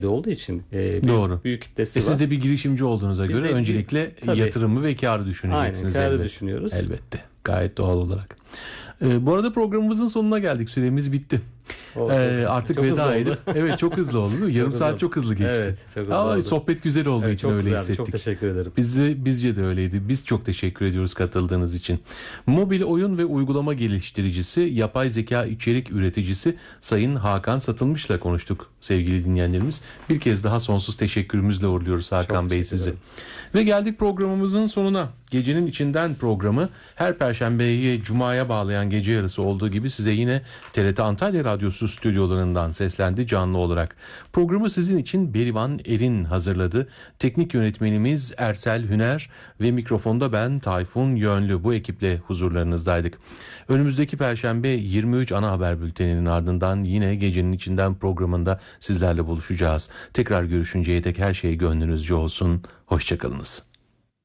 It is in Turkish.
olduğu için Doğru. büyük kitlesi var. Siz de bir girişimci olduğunuza Biz göre de öncelikle tabii. yatırımı ve kârı düşüneceksiniz. Aynen, kârı elbette. düşünüyoruz. Elbette. Gayet doğal olarak. Bu arada programımızın sonuna geldik. Süremiz bitti. Artık çok veda hızlı edip. Evet, çok hızlı oldu değil mi? Yarım saat çok hızlı geçti. Evet, çok hızlı Ama oldu. sohbet güzel olduğu için çok öyle güzeldi. hissettik. Çok teşekkür ederim. Bizce de öyleydi. Biz çok teşekkür ediyoruz katıldığınız için. Mobil oyun ve uygulama geliştiricisi, yapay zeka içerik üreticisi Sayın Hakan Satılmış'la konuştuk sevgili dinleyenlerimiz. Bir kez daha sonsuz teşekkürümüzle uğurluyoruz Hakan Bey sizi. Ve geldik programımızın sonuna. Gecenin içinden programı her Perşembeyi Cuma'ya bağlayan gece yarısı olduğu gibi size yine TRT Antalya Radyosu stüdyolarından seslendi canlı olarak. Programı sizin için Berivan Erin hazırladı. Teknik yönetmenimiz Ersel Hüner ve mikrofonda ben Tayfun Yönlü, bu ekiple huzurlarınızdaydık. Önümüzdeki Perşembe 23 ana haber bülteninin ardından yine Gecenin İçinden programında sizlerle buluşacağız. Tekrar görüşünceye dek her şey gönlünüzce olsun. Hoşçakalınız.